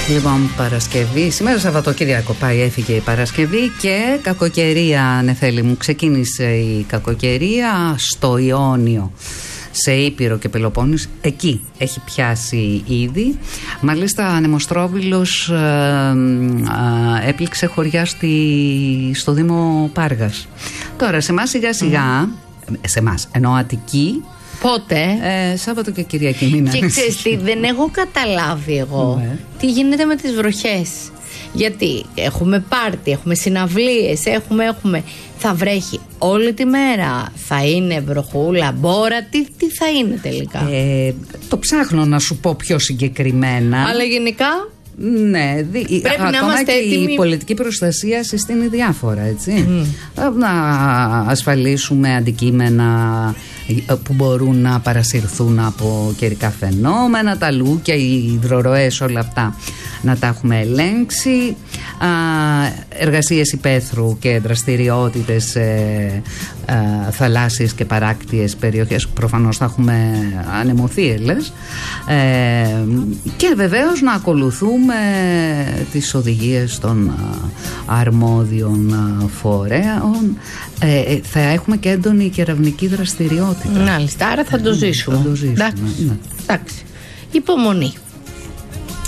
Λοιπόν, Παρασκευή, σήμερα Σαββατοκύριακο πάει, έφυγε η Παρασκευή και κακοκαιρία, Νεφέλη μου. Ξεκίνησε η κακοκαιρία στο Ιόνιο, σε Ήπειρο και Πελοπόννησο. Εκεί έχει πιάσει ήδη. Μάλιστα Ανεμοστρόβιλος έπληξε χωριά στο Δήμο Πάργας. Τώρα σε εμάς σιγά σιγά, σε εμάς εννοώ Αττική. Πότε? Σάββατο και Κυριακή μήνα. Και ξέρεις τι, δεν έχω καταλάβει εγώ τι γίνεται με τις βροχές. Γιατί έχουμε πάρτι, έχουμε συναυλίες, έχουμε. Θα βρέχει όλη τη μέρα, θα είναι βροχούλα, μπόρα, τι θα είναι τελικά? Το ψάχνω να σου πω πιο συγκεκριμένα. Αλλά γενικά... Ναι, πρέπει να είμαστε έτοιμοι. Η πολιτική προστασία συστήνει διάφορα, έτσι. Να ασφαλίσουμε αντικείμενα που μπορούν να παρασυρθούν από καιρικά φαινόμενα, τα λούκια, οι υδροροές, όλα αυτά να τα έχουμε ελέγξει. Εργασίες υπαίθρου και δραστηριότητες σε θαλάσσιες και παράκτιες περιοχές. Προφανώς θα έχουμε ανεμοθύελες. Και βεβαίως να ακολουθούμε τις οδηγίες των αρμόδιων φορέων. Θα έχουμε και έντονη κεραυνική δραστηριότητα. Μάλιστα, άρα θα το ζήσουμε. Εντάξει. Υπομονή.